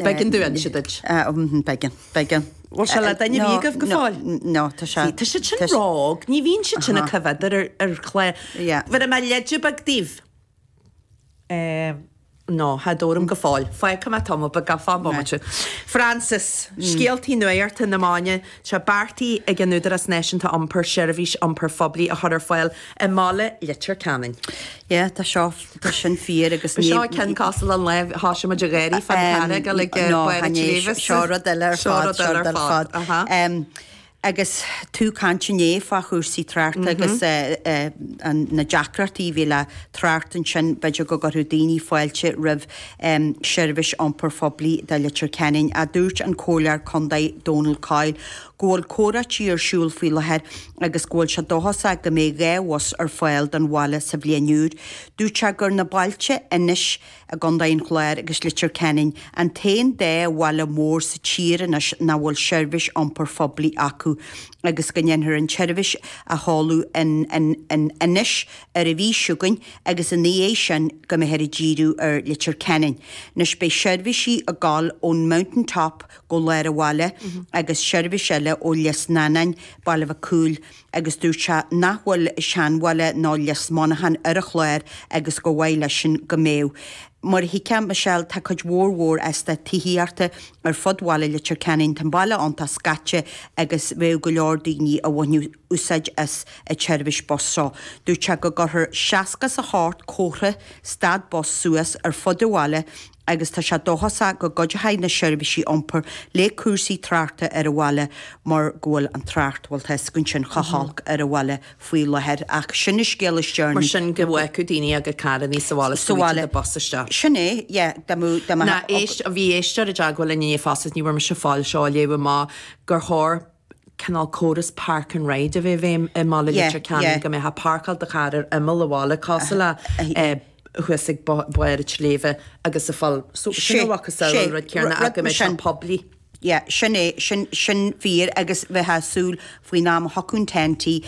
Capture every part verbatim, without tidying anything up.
Begin dúan si dit. Begin, begin. Bhil se le daine bhígah go fáil? No, tá se. Tá si sin rág, ní bhín si sinna cyfadar ar chlé. Bhar a me leidir bagdíh. No, hadórum go fáil. Fáil cum tom ba gafa bomaú. Francis, scialtí nuart in namáine se bartaí ag an nuidir as neisianta ampur seirbhís ampur fabli a thar fáil i mála litir canin. Yeah, tá seo tá sin fír agus ní. Seo cen casal an leh háise ma de géirí fan canna go le buir seora deile fád seora deile fád. Agus tú cantinné fa chuúsí trácht agus na Jackratí bhí le tráchtan sin beidir go gur daoine fáilte rih seirbhís ampur fabli de litir cenin a dúirt an cólear condaid Donald Kyle ggóil córatí ar siúil faoi lehead agus ggóil se dohasa go mé ghehas ar fáil don bháile sa blianúd. Dúirte gur na bailte inis a gandaon chléir agus litir cenin an tain dé bháile mór sa tíre na bhfuil seirbhís ampur fabli acu agus gannneanthar an seirbhís a háú in inis ar a bhí siúgain agus in ééis sin go mé heir díú ar litir cenin. Nus bé seirbhísí a gáil ón Mountain Top go léir a bháile agus seirbhís eile ó lias nanain bailh a cúil agus dúirte nachhfuil seanhile ná lias monachan ar a chléir agus go bhhaile sin go méh. Mar hí ceam me sell tá chuid mhórmhór esta tííarta ar fodháile litir cenin tan bailile ananta scate agus bhéh go leor daoine a bhainú úsáid as a tseirbhís bos seo. Dúirte go gurthir seacas a háart cóthra stad bos suas ar fodháile agus tá se dóhasa go goidethaid na seirbhísí ampur le cuasaí tráchta ar a bháile mar ggóil an trácht bhil teis gon sin chahalc ar a bháile faoi lehead ach sinna scéalaistearn. Mar sin go bhfuil chu daoine aga cara ní sa bháile Sáile bosta. Sinné, yeah, damú damú. Na éist a bhí éistear a deaghfuil in fásas ní bhar me se fáil seo léomh má gur thór canal Choras Park and Ride a bheith bhéim i mála litir cenin go mé ha parkal de chadar imil a bháile cásala chuig buirid léve agus a fáil sinhacha ru cearna aga mé sin poblí. Yeah, sinné sin sin fír agus bheit súl faoi ná hoún tentí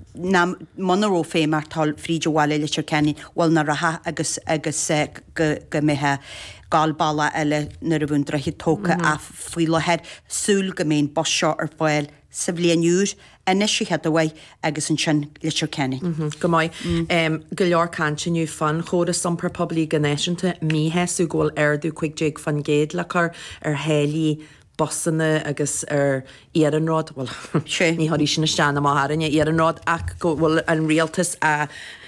ná manaró fé martal fríide bháile litir cenin bhil na ratha agus agus go méthe galballa eile nar a bhún dreithí tóca a faoi lehead súl go mén bos seo ar fáil sa bblianúr inis si head ahhaid agus an sin litir cenin. Go mbeidh go leor cantinniu fan Choras Ampur Fabli gannéisianta míheasú ggóil airdú chuig déag fan géad le chu ar héalaí bosanna agus ar éanrád bhil ní thoí sin na steanna máthranne éanrád ach go bhfuil an rialtas a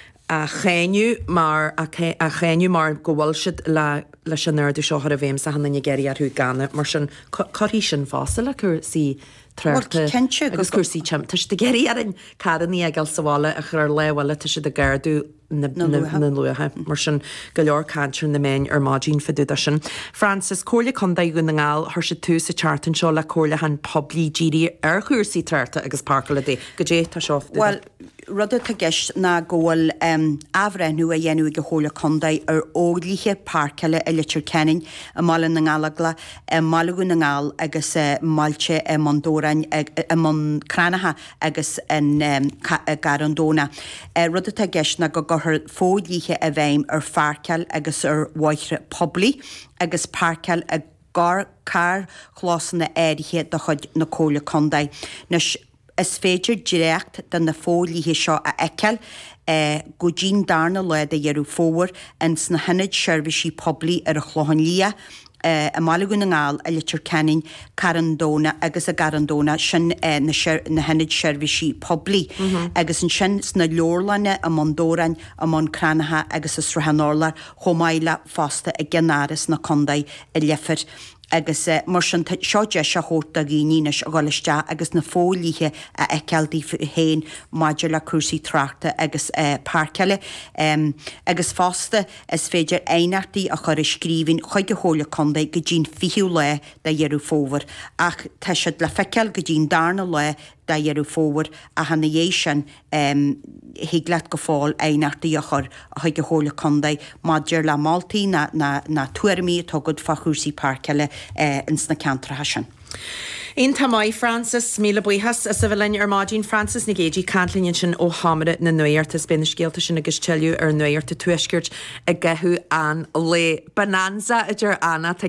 a chéniu mar a chéniu mar go bhfuil siad le leis an nerdú seo a bhéim sa hanna géirí arthú ganna mar sin choí sin fása le chur sí tráchta agus cuasaí team tuis de géirí ar an caranní ag gal sa bháile a chur lehile tuis de gairdú na luathe mar sin go leor cantir na main ar mádín fiúda sin. Francis cóla condaid go na ngáil thir se tú sa chartan seo le cóla an poblí ddíí ar chuirsaí tarta agus parkla dé go dé tá seo. Well, rud a geist na ggóil ahrenú a dhéanú go hóla condaid ar ólíthe parkile a litir cenin a mála na ngála a málaú na ngáil agus máilte a mandórain a man cranatha agus an garandóna. Rud a geist na go gur fódlíthe a bhéim ar farceal agus ar bhaithre poblí agus parceal a gar car chlásanna éirithe do chud na cóla condaid. Nes is féidir direacht den na fólíthe seo a eiceal go dín darna leid a dhearú fómhar in sna hinid seirbhísí poblí ar a chláhan lia a málaú na ngáil a litir cenin carandóna agus a garandóna sin na hinid seirbhísí poblí agus an sin sna leorlainne a mandórain a man cranatha agus a srahanórlar chomáile fásta a gceannaras na condaid a lefir. agus mar sin seoide se hóta gíníis a gáiste agus na fólíthe a eicealdí héin maidir le cuasaí tráchta agus parceile agus fásta is féidir éarttaí a chur scríbhín chuige hóla condaid go dín fiú le de dhearú fómhar ach tá siad le feiceal go dín darna le de dhearú fómhar a hanna dhé sin hiaglaat go fáil éarttaí a chur a chuige hóla condaid maidir le mátaí na tuairimí tugad fa chuasaí parceile in sna ceantratha sin. In tamáid Francis míle buchas a sa bhfuilin ar mádín Francis na géidí cantlíonn sin ó hamara na nuirtas ben scéalta sin agus teú ar nuirta tuisgirt a gethú an le bonanza idir anna